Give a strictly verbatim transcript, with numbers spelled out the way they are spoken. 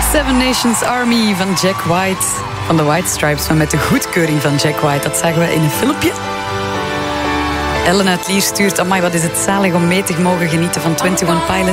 Seven Nations Army van Jack White. Van de White Stripes, maar met de goedkeuring van Jack White. Dat zagen we in een filmpje. Ellen uit Lier stuurt... Amai, wat is het zalig om mee te mogen genieten van eenentwintig Pilots.